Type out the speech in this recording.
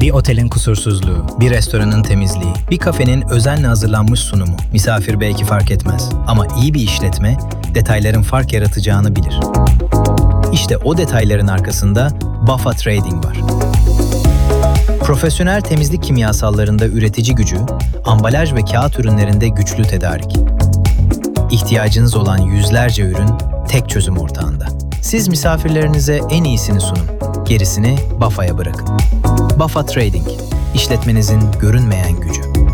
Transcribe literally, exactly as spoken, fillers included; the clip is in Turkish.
Bir otelin kusursuzluğu, bir restoranın temizliği, bir kafenin özenle hazırlanmış sunumu. Misafir belki fark etmez ama iyi bir işletme detayların fark yaratacağını bilir. İşte o detayların arkasında Bafa Trading var. Profesyonel temizlik kimyasallarında üretici gücü, ambalaj ve kağıt ürünlerinde güçlü tedarik. İhtiyacınız olan yüzlerce ürün tek çözüm ortağında. Siz misafirlerinize en iyisini sunun. Gerisini Bafa'ya bırakın. Bafa Trading, işletmenizin görünmeyen gücü.